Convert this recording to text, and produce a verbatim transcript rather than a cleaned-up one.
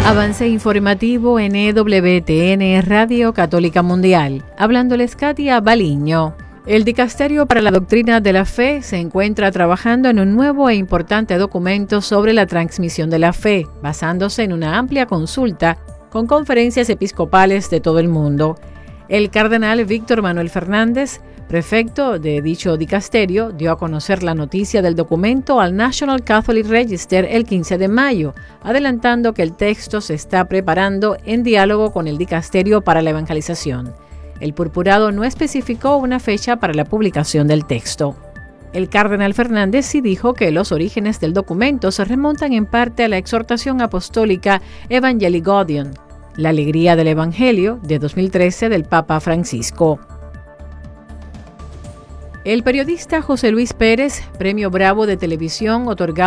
Avance informativo en E W T N Radio Católica Mundial. Hablándoles Katia Baliño. El Dicasterio para la Doctrina de la Fe se encuentra trabajando en un nuevo e importante documento sobre la transmisión de la fe, basándose en una amplia consulta con conferencias episcopales de todo el mundo. El cardenal Víctor Manuel Fernández, prefecto de dicho dicasterio, dio a conocer la noticia del documento al National Catholic Register el quince de mayo, adelantando que el texto se está preparando en diálogo con el Dicasterio para la Evangelización. El purpurado no especificó una fecha para la publicación del texto. El cardenal Fernández sí dijo que los orígenes del documento se remontan en parte a la exhortación apostólica Evangelii Gaudium, la alegría del Evangelio, de dos mil trece del Papa Francisco. El periodista José Luis Pérez, Premio Bravo de Televisión otorgado